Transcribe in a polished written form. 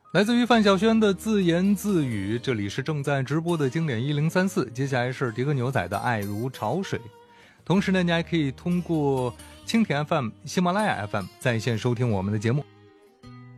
来自于范晓萱的自言自语，这里是正在直播的经典1034，接下来是迪克牛仔的爱如潮水。同时呢，你还可以通过蜻蜓 FM、喜马拉雅 FM 在线收听我们的节目。